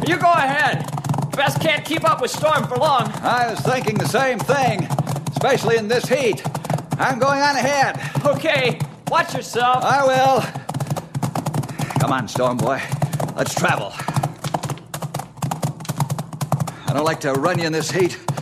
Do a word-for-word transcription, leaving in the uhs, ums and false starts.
You go ahead. Best can't keep up with Storm for long. I was thinking the same thing, especially in this heat. I'm going on ahead. Okay, watch yourself. I will. Come on, Storm Boy. Let's travel. I don't like to run you in this heat,